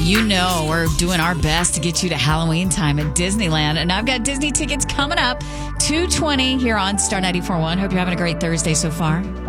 you know we're doing our best to get you to Halloween time at Disneyland. And I've got Disney tickets coming up, 2:20 here on Star 94.1. Hope you're having a great Thursday so far.